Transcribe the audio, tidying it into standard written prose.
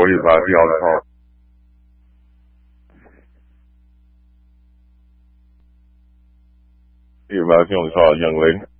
45 yards apart. You advise you only saw a young lady?